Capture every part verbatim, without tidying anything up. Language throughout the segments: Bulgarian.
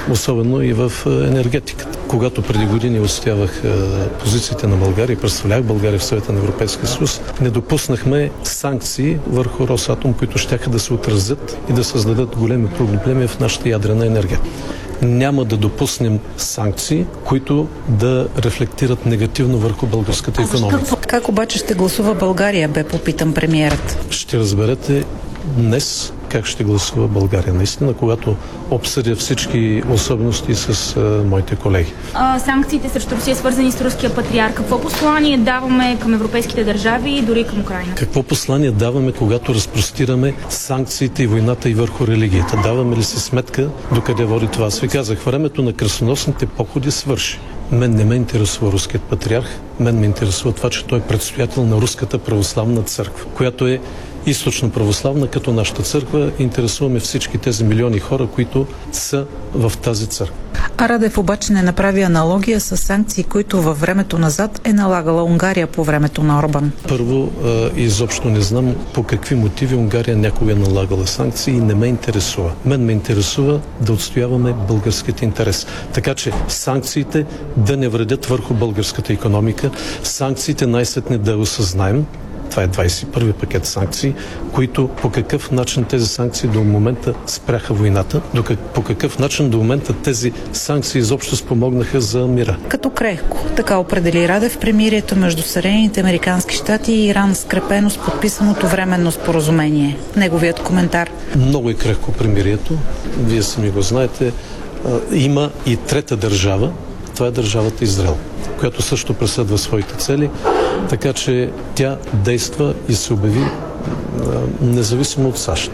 особено и в енергетиката. Когато преди години отстоявах позициите на България и представлях България в Съвета на Европейския съюз, не допуснахме санкции върху Росатом, които щяха да се отразят и да създадат големи проблеми в нашата ядрена енергия. Няма да допуснем санкции, които да рефлектират негативно върху българската икономика. Как обаче ще гласува България, бе попитан премиерът? Ще разберете днес как ще гласува България. Наистина, когато обсъдя всички особености с а, моите колеги. А, санкциите срещу Русия, свързани с руския патриарх, какво послание даваме към европейските държави и дори към Украйна? Какво послание даваме, когато разпростираме санкциите и войната и върху религията? Даваме ли си сметка докъде води това? Аз ви казах, времето на кръстоносните походи свърши. Мен не ме интересува руският патриарх, мен ме интересува това, че той е предстоятел на Руската православна църква, която е източно православна, като нашата църква. Интересуваме всички тези милиони хора, които са в тази църква. А Радев обаче не направи аналогия с санкции, които във времето назад е налагала Унгария по времето на Орбан. Първо, изобщо не знам по какви мотиви Унгария някога е налагала санкции и не ме интересува. Мен ме интересува да отстояваме българските интерес. Така че санкциите да не вредят върху българската икономика, санкциите най-сетне да осъзнаем. Това е двадесет и първи пакет санкции, които по какъв начин тези санкции до момента спряха войната, до как, по какъв начин до момента тези санкции изобщо спомогнаха за мира. Като крехко, така определи Радев премирието между Съединените американски щати и Иран, скрепено с подписаното временно споразумение. Неговият коментар. Много е крехко премирието. Вие сами го знаете. Има и трета държава. Това е държавата Израел, която също преследва своите цели, така че тя действа и се обяви а, независимо от САЩ.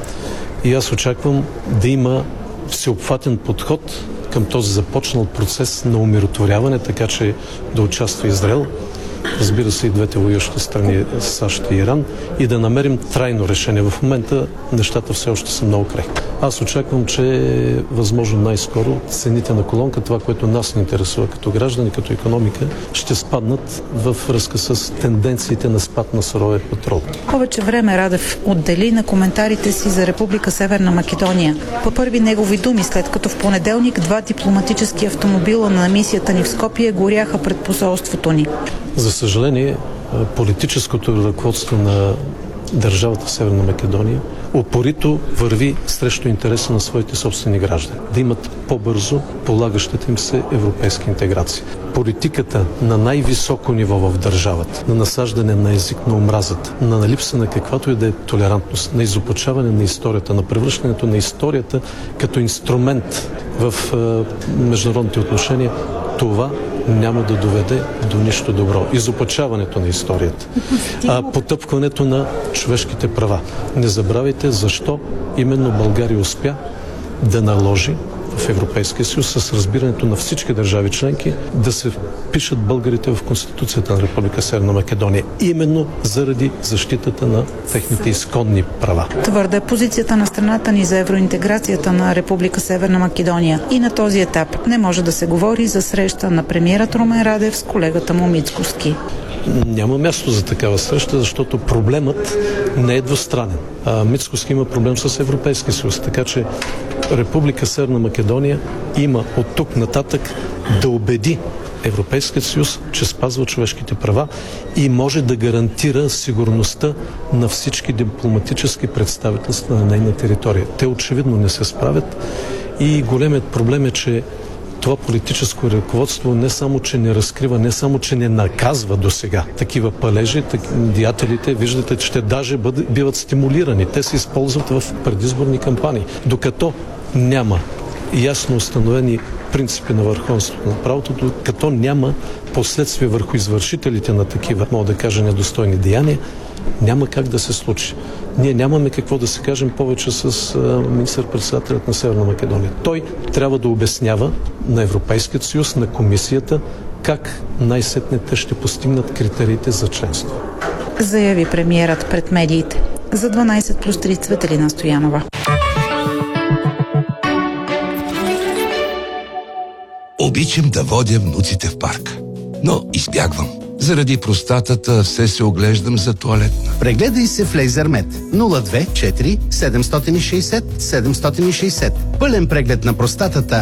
И аз очаквам да има всеобхватен подход към този започнал процес на умиротворяване, така че да участва Израел, разбира се и двете воюващи страни САЩ и Иран, и да намерим трайно решение. В момента нещата все още са много крехки. Аз очаквам, че възможно най-скоро цените на колонка, това, което нас не интересува като граждани, като икономика, ще спаднат във връзка с тенденциите на спад на суровия петрол. Повече време Радев отдели на коментарите си за Република Северна Македония. По първи негови думи, след като в понеделник два дипломатически автомобила на мисията ни в Скопие горяха пред посолството ни. За съжаление, политическото ръководство на държавата Северна Македония упорито върви срещу интереса на своите собствени граждани. Да имат по-бързо полагащата им се европейска интеграция. Политиката на най-високо ниво в държавата, на насаждане на език на омразата, на липса на каквато и да е толерантност, на изопачаване на историята, на превръщането на историята като инструмент в е, международните отношения, това няма да доведе до нищо добро. Изопачаването на историята. А потъпкването на човешките права. Не забравяйте защо именно България успя да наложи в Европейския съюз с разбирането на всички държави членки да се впишат българите в Конституцията на Република Северна Македония. Именно заради защитата на техните изконни права. Твърда е позицията на страната ни за евроинтеграцията на Република Северна Македония. И на този етап не може да се говори за среща на премиерът Румен Радев с колегата му Мицкоски. Няма място за такава среща, защото проблемът не е двустранен. А Мицкоски има проблем с Европейския съюз, така че Република Северна Македония има от тук нататък да убеди Европейският съюз, че спазва човешките права и може да гарантира сигурността на всички дипломатически представителства на нейна територия. Те очевидно не се справят и големият проблем е, че това политическо ръководство не само, че не разкрива, не само, че не наказва досега такива палежи, так, деятелите, виждате, че те даже бъд, биват стимулирани. Те се използват в предизборни кампании. Докато няма ясно установени принципи на върховенството на правото, като няма последствия върху извършителите на такива, мога да кажа, недостойни деяния, няма как да се случи. Ние нямаме какво да се кажем повече с министър-председателят на Северна Македония. Той трябва да обяснява на Европейският съюз, на комисията, как най-сетне те ще постигнат критериите за членство. Заяви премиерът пред медиите. За дванадесет плюс три Цветелина Стоянова. Обичам да водя внуците в парк, но избягвам. Заради простатата все се оглеждам за тоалетна. Прегледай се в Лейзермед нула две четири седем шест нула седем шест нула. Пълен преглед на простатата